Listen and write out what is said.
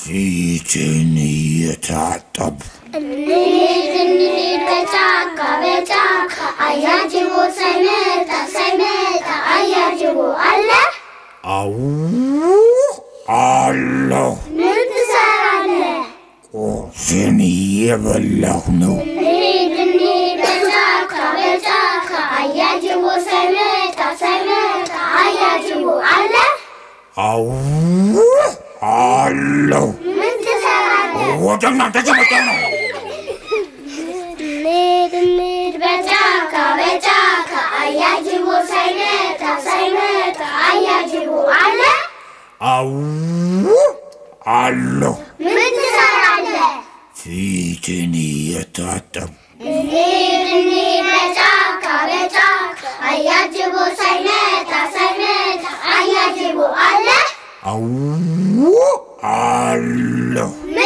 ፊትን እየታጠቡ እንሂድ በጫካ በጫካ አያጅቦ ሳይመጣ አያጅቦ አለ አው አለሁ ምን ትሰራለህ? ቁርሴን እየበላሁ ነው። እንሂድ በጫካ በጫካ አያጅቦ ሳይመጣ አያጅቦ አለ አው አለሁ ምን ትሰራለህ? ወደ እናንተ ጀመጫ ነው። እንሂድ በጫካ በጫካ አያጅቦ ሳይመጣ አያጅቦ አለ አው አለሁ ምን ትሰራለህ? ፊትን እየታጠቡ እንሂድ በጫካ በጫካ አያጅቦ ሳይመጣ አያጅቦ አለ አው አለሁ